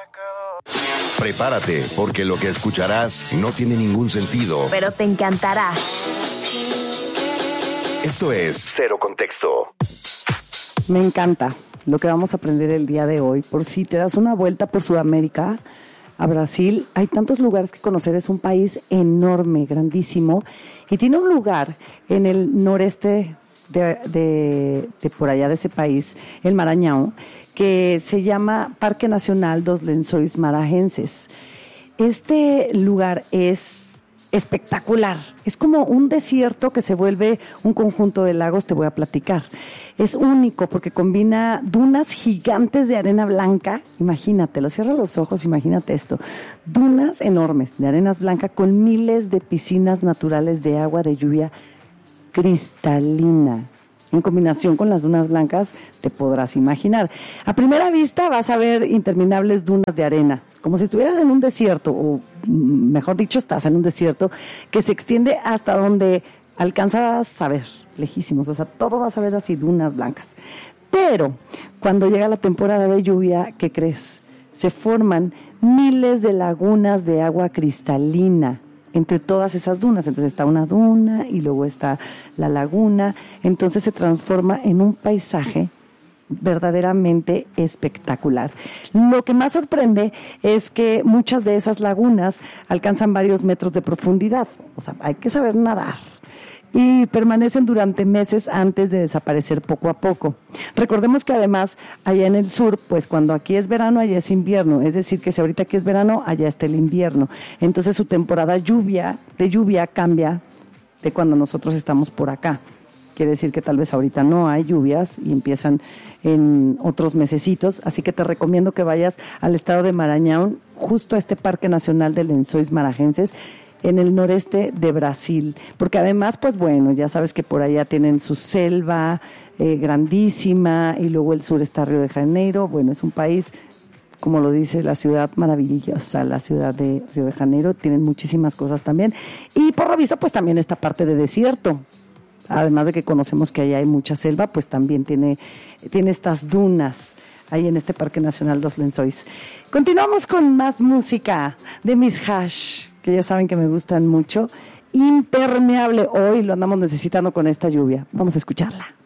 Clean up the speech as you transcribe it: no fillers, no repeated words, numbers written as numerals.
Prepárate, porque lo que escucharás no tiene ningún sentido, pero te encantará. Esto es Cero Contexto. Me encanta lo que vamos a aprender el día de hoy. Por si te das una vuelta por Sudamérica, a Brasil, hay tantos lugares que conocer. Es un país enorme, grandísimo, y tiene un lugar en el noreste de por allá de ese país, el Maranhão, que se llama Parque Nacional dos Lençóis Maranhenses. Este lugar es espectacular. Es como un desierto que se vuelve un conjunto de lagos, te voy a platicar. Es único porque combina dunas gigantes de arena blanca. Imagínatelo, cierra los ojos, imagínate esto. Dunas enormes de arena blanca con miles de piscinas naturales de agua de lluvia cristalina. En combinación con las dunas blancas, te podrás imaginar. A primera vista vas a ver interminables dunas de arena, como si estuvieras en un desierto, o mejor dicho, estás en un desierto que se extiende hasta donde alcanzas a ver, lejísimos. O sea, todo vas a ver así, dunas blancas. Pero cuando llega la temporada de lluvia, ¿qué crees? Se forman miles de lagunas de agua cristalina entre todas esas dunas. Entonces está una duna y luego está la laguna. Entonces se transforma en un paisaje verdaderamente espectacular. Lo que más sorprende es que muchas de esas lagunas alcanzan varios metros de profundidad. O sea, hay que saber nadar. Y permanecen durante meses antes de desaparecer poco a poco. Recordemos que además, allá en el sur, pues cuando aquí es verano, allá es invierno. Es decir, que si ahorita aquí es verano, allá está el invierno. Entonces su temporada de lluvia cambia de cuando nosotros estamos por acá. Quiere decir que tal vez ahorita no hay lluvias y empiezan en otros mesecitos. Así que te recomiendo que vayas al estado de Maranhão, justo a este Parque Nacional de Lençóis Maranhenses, en el noreste de Brasil, porque además, pues bueno, ya sabes que por allá tienen su selva grandísima, y luego el sur está Río de Janeiro. Bueno, es un país, como lo dice la ciudad maravillosa, la ciudad de Río de Janeiro, tienen muchísimas cosas también, y por lo visto, pues también esta parte de desierto, además de que conocemos que allá hay mucha selva, pues también tiene estas dunas ahí en este Parque Nacional dos Lençóis. Continuamos con más música de Miss Hash, que ya saben que me gustan mucho. Impermeable, hoy lo andamos necesitando con esta lluvia. Vamos a escucharla.